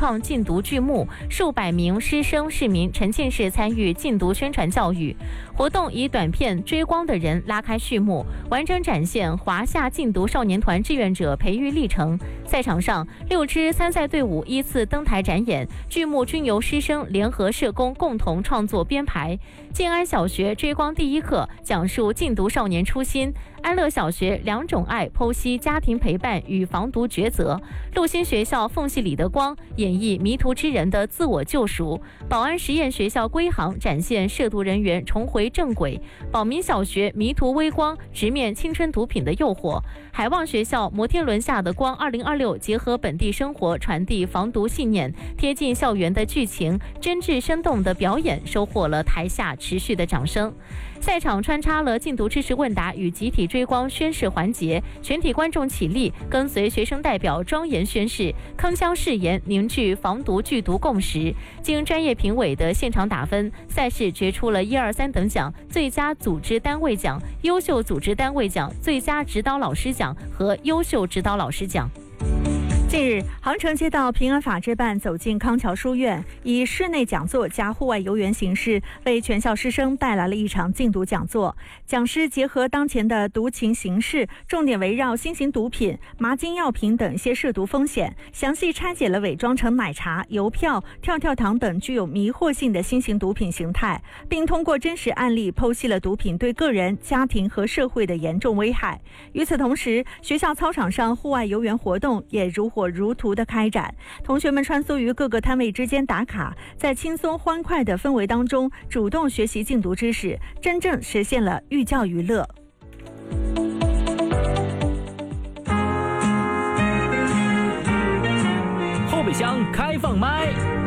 创禁毒剧目，数百名师生市民沉浸式参与禁毒宣传教育。活动以短片《追光的人》拉开序幕，完整展现华夏禁毒少年团志愿者培育历程。赛场上，6支参赛队伍依次登台展演，剧目均由师生联合社工共同创作编排。静安小学追光第一课讲述禁毒少年初心，安乐小学两种爱剖析家庭陪伴与防毒抉择，陆新学校缝隙里的光演绎迷途之人的自我救赎，宝安实验学校归航展现涉毒人员重回正轨，宝民小学迷途微光直面青春毒品的诱惑，海望学校摩天轮下的光2026结合本地生活传递防毒信念，贴近校园的剧情，真挚生动的表演收获了台下持续的掌声。赛场穿插了禁毒知识问答与集体追光宣誓环节，全体观众起立，跟随学生代表庄严宣誓，铿锵誓言，凝聚防毒剧毒共识。经专业评委的现场打分，赛事决出了1、2、3等奖，最佳组织单位奖、优秀组织单位奖、最佳指导老师奖和优秀指导老师奖。 近日，杭城街道平安法制办走进康桥书院，以室内讲座加户外游园形式，为全校师生带来了一场禁毒讲座。讲师结合当前的毒情形势，重点围绕新型毒品、麻筋药品等一些涉毒风险，详细拆解了伪装成奶茶、邮票、跳跳糖等具有迷惑性的新型毒品形态，并通过真实案例剖析了毒品对个人、家庭和社会的严重危害。与此同时，学校操场上户外游园活动也如火如荼的开展，同学们穿梭于各个摊位之间打卡，在轻松欢快的氛围当中主动学习禁毒知识，真正实现了寓教于乐。 后备箱开放麦。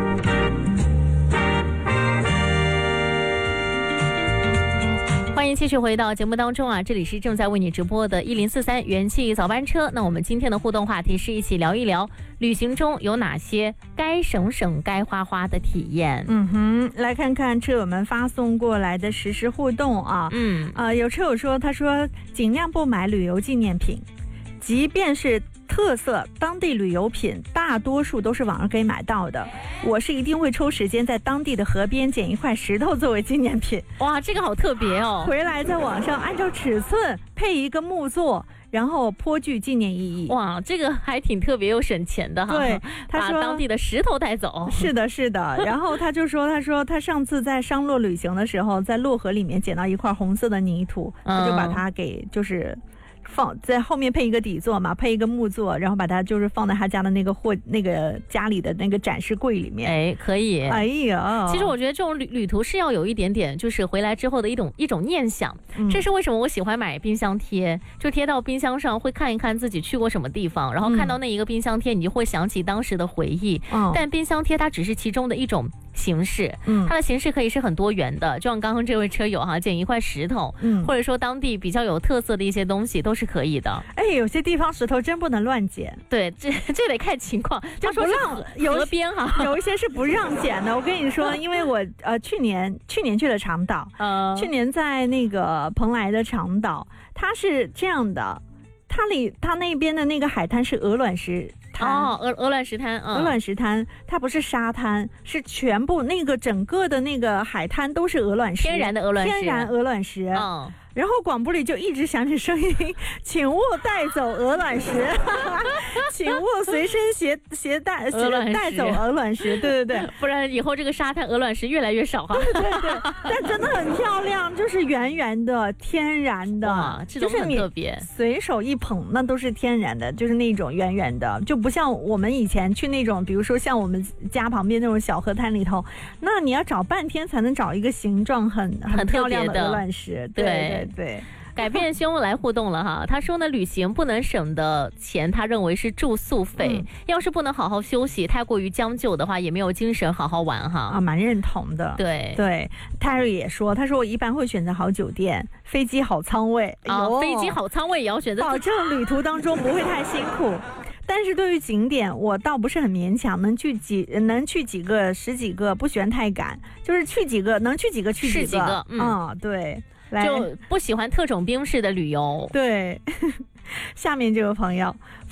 欢迎继续回到节目当中啊！这里是正在为你直播的1043元气早班车。那我们今天的互动话题是一起聊一聊旅行中有哪些该省省该花花的体验。 来看看车友们发送过来的实时互动啊。有车友说，他说尽量不买旅游纪念品，即便是特色当地旅游品，大多数都是网上可以买到的。我是一定会抽时间在当地的河边捡一块石头作为纪念品。 哇，这个好特别哦！ 回来在网上按照尺寸配一个木座，然后颇具纪念意义。 哇，这个还挺特别又省钱的哈。 对，他说把当地的石头带走。 是的，是的。然后他说他上次在商洛旅行的时候，在洛河里面捡到一块红色的泥土，他就把它给就是放在后面配一个底座嘛，配一个木座，然后把它就是放在他家的那个家里的那个展示柜里面。 哎，可以。 哎呀， 其实我觉得这种旅途是要有一点点，就是回来之后的一种念想。这是为什么我喜欢买冰箱贴，就贴到冰箱上，会看一看自己去过什么地方，然后看到那一个冰箱贴，你就会想起当时的回忆。但冰箱贴它只是其中的一种形式，它的形式可以是很多元的，就像刚刚这位车友哈，捡一块石头，或者说当地比较有特色的一些东西都是可以的。 哎，有些地方石头真不能乱捡。 对，这得看情况， 就不让河边哈， 有一些是不让捡的。我跟你说，因为我去年去了长岛，去年在那个蓬莱的长岛，它是这样的，它那边的那个海滩是鹅卵石滩。 鹅卵石滩， 鹅卵石滩，它不是沙滩，是全部那个整个的那个海滩都是鹅卵石， 天然的鹅卵石。 然后广播里就一直响起声音，请勿带走鹅卵石，请勿随身携带带走鹅卵石。对对对， 不然以后这个沙滩鹅卵石越来越少哈。 对对对，但真的很漂亮，就是圆圆的天然的， 这种很特别， 随手一捧那都是天然的，就是那种圆圆的，就不像我们以前去那种，比如说像我们家旁边那种小河滩里头，那你要找半天才能找一个形状很漂亮的鹅卵石。对。 改变兄来互动了哈，他说呢，旅行不能省的钱，他认为是住宿费。要是不能好好休息，太过于将就的话，也没有精神好好玩哈。 蛮认同的。对，泰瑞也说，他说我一般会选择好酒店、飞机好舱位。 飞机好舱位也要选择， 保证旅途当中不会太辛苦。但是对于景点，我倒不是很勉强，能去几个、十几个，不喜欢太赶，就是去几个，能去几个去几个。对。 就不喜欢特种兵式的旅游。 对，下面这位朋友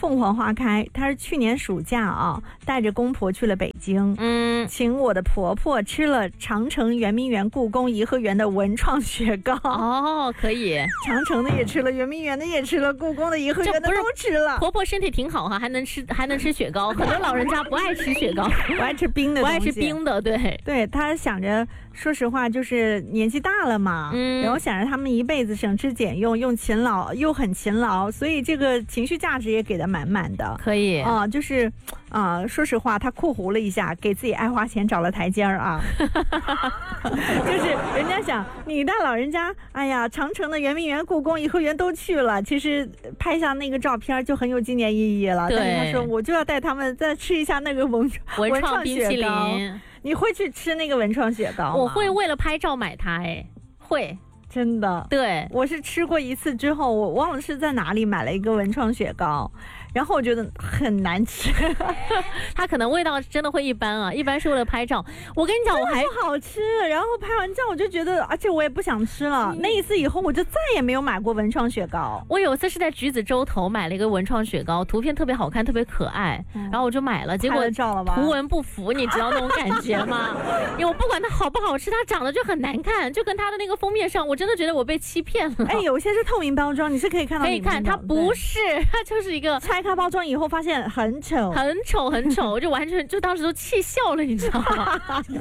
凤凰花开，她是去年暑假啊，带着公婆去了北京，请我的婆婆吃了长城、圆明园、故宫、颐和园的文创雪糕。 哦，可以， 长城的也吃了，圆明园的也吃了，故宫的、颐和园的都吃了。 婆婆身体挺好哈，还能吃雪糕。很多老人家不爱吃雪糕， 不爱吃冰的， 不爱吃冰的，对， 她想着，说实话，就是年纪大了嘛，然后想着他们一辈子省吃俭用，又勤劳又很勤劳，所以这个情绪价值也给的满满的。 可以啊，就是说实话，他括弧了一下，给自己爱花钱找了台阶儿啊。就是人家想你大老人家，哎呀，长城的、圆明园、故宫、颐和园都去了，其实拍下那个照片就很有纪念意义了。 对， 但是他说我就要带他们再吃一下那个文创冰淇淋。 你会去吃那个文创雪糕吗？ 我会为了拍照买它，会。 真的， 对， 我是吃过一次之后，我忘了是在哪里买了一个文创雪糕，然后我觉得很难吃。 它可能味道真的会一般啊，一般是为了拍照。我跟你讲，我还不好吃，然后拍完照我就觉得，而且我也不想吃了。那一次以后，我就再也没有买过文创雪糕。 我有一次是在橘子洲头买了一个文创雪糕，图片特别好看，特别可爱，然后我就买了，结果图文不符，你知道那种感觉吗？因为我不管它好不好吃，它长得就很难看，就跟它的那个封面上，我真的觉得我被欺骗了。 哎，有些是透明包装，你是可以看到里面的。 可以看，它不是，它就是一个拆开包装以后发现很丑， 很丑，很丑，我就完全就当时都气笑了，你知道吗？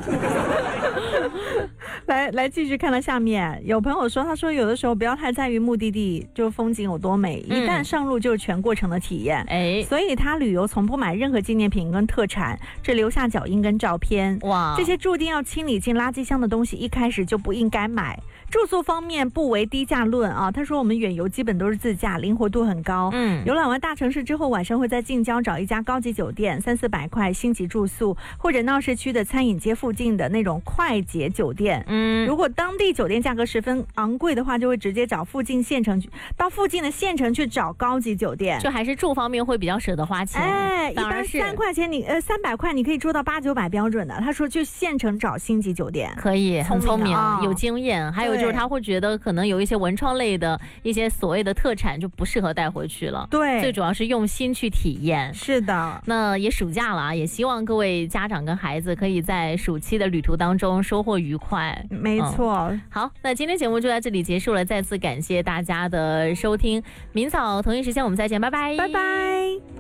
来继续看到下面，有朋友说，他说有的时候不要太在于目的地，就风景有多美，一旦上路就是全过程的体验。所以他旅游从不买任何纪念品跟特产，只留下脚印跟照片。哇，这些注定要清理进垃圾箱的东西，一开始就不应该买。住宿方面不为低价论啊，他说我们远游基本都是自驾，灵活度很高。游览完大城市之后，晚上会在近郊找一家高级酒店，300-400块星级住宿，或者闹市区的餐饮街附近的那种快捷酒店。如果当地酒店价格十分昂贵的话，就会直接找到附近的县城去找高级酒店， 就还是住方面会比较舍得花钱。 一般300块你可以住到800-900标准的。他说去县城找星级酒店， 可以，很聪明，有经验。还有就是他会觉得可能有一些文创类的一些所谓的特产就不适合带回去了。 对， 最主要是用心去体验。 是的， 那也暑假了啊，也希望各位家长跟孩子可以在暑期的旅途当中收获愉快。 没错。 好，那今天节目就在这里结束了，再次感谢大家的收听，明早同一时间我们再见，拜拜， 拜拜。